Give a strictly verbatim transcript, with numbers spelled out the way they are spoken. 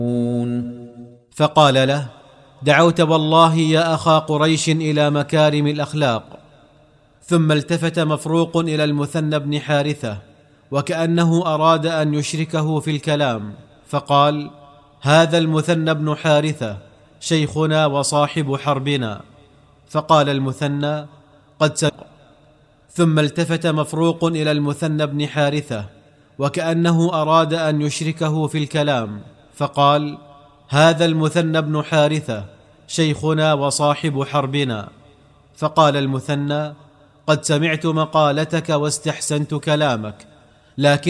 فقال له: دعوت والله يا أخا قريش إلى مكارم الأخلاق. ثم التفت مفروق إلى المثنى بن حارثة وكأنه أراد أن يشركه في الكلام، فقال: هذا المثنى بن حارثة شيخنا وصاحب حربنا. فقال المثنى: قد سمعت. ثم التفت مفروق إلى المثنى بن حارثة وكأنه أراد أن يشركه في الكلام، فقال: هذا المثنى بن حارثة شيخنا وصاحب حربنا. فقال المثنى: قد سمعت مقالتك واستحسنت كلامك، لكن